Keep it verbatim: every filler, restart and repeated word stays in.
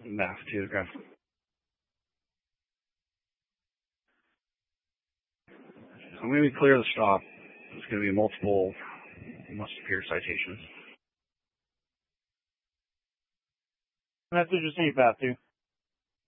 Math too, okay. I'm going to clear the stop. There's going to be multiple must appear citations. That's what you're saying about to.